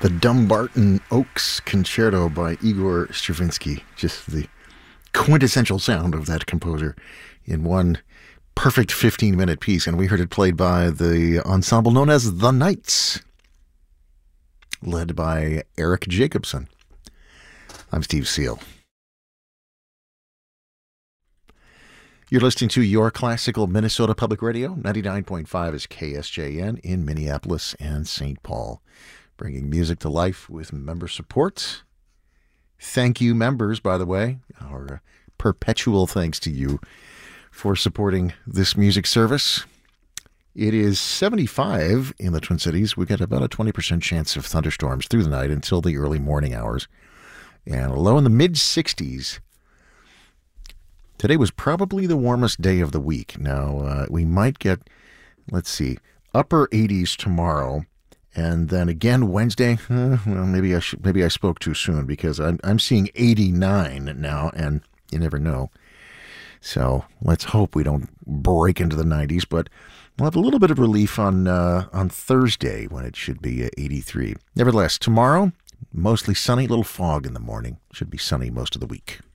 The Dumbarton Oaks Concerto by Igor Stravinsky. Just the quintessential sound of that composer in one perfect 15-minute piece. And we heard it played by the ensemble known as The Knights, led by Eric Jacobson. I'm Steve Seal. You're listening to Your Classical Minnesota Public Radio. 99.5 is KSJN in Minneapolis and St. Paul, bringing music to life with member support. Thank you, members, by the way. Our perpetual thanks to you for supporting this music service. It is 75 in the Twin Cities. We got about a 20% chance of thunderstorms through the night until the early morning hours. And a low in the mid-60s. Today was probably the warmest day of the week. Now, we might get, let's see, upper 80s tomorrow. And then again Wednesday, well, maybe I spoke too soon, because I'm seeing 89 now, and you never know. So let's hope we don't break into the 90s, but we'll have a little bit of relief on Thursday when it should be 83. Nevertheless, tomorrow, mostly sunny, little fog in the morning. Should be sunny most of the week.